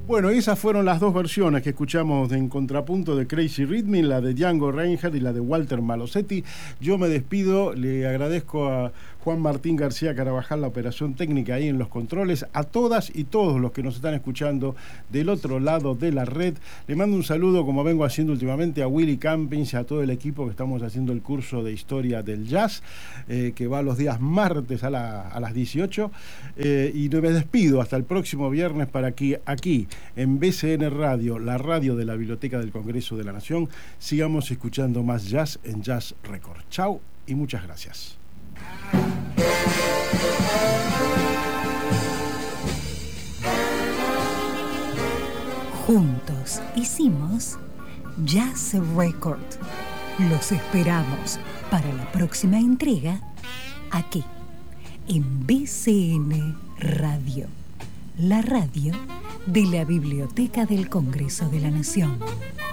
Bueno, esas fueron las dos versiones que escuchamos en contrapunto de Crazy Rhythm, la de Django Reinhardt y la de Walter Malosetti. Yo me despido, le agradezco a Juan Martín García Carabajal la operación técnica ahí en los controles, a todas y todos los que nos están escuchando del otro lado de la red. Le mando un saludo, como vengo haciendo últimamente, a Willy Campins y a todo el equipo que estamos haciendo el curso de Historia del Jazz, que va los días martes a las 18. Y me despido hasta el próximo viernes para que aquí, en BCN Radio, la radio de la Biblioteca del Congreso de la Nación, sigamos escuchando más jazz en Jazz Record. Chau y muchas gracias. Juntos hicimos Jazz Record. Los esperamos para la próxima entrega aquí, en BCN Radio, la radio de la Biblioteca del Congreso de la Nación.